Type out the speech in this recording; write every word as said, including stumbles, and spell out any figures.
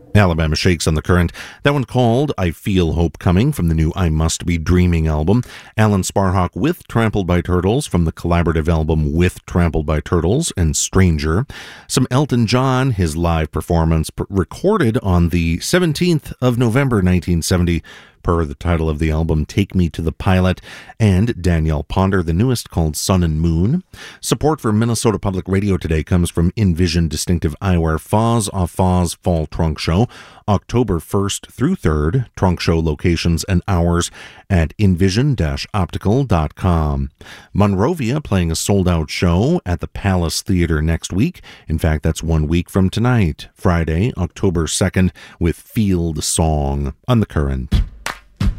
Alabama Shakes on the Current. That one called I Feel Hope Coming from the new I Must Be Dreaming album. Alan Sparhawk with Trampled by Turtles from the collaborative album With Trampled by Turtles and Stranger. Some Elton John, his live performance p- recorded on the seventeenth of November nineteen seventy per the title of the album, Take Me to the Pilot, and Danielle Ponder, the newest, called Sun and Moon. Support for Minnesota Public Radio today comes from Envision Distinctive Eyewear Foz of Foz Fall Trunk Show, October first through third. Trunk show locations and hours at envision dash optical dot com. Monrovia playing a sold-out show at the Palace Theater next week. In fact, that's one week from tonight, Friday, October second, with Field Song on the Current.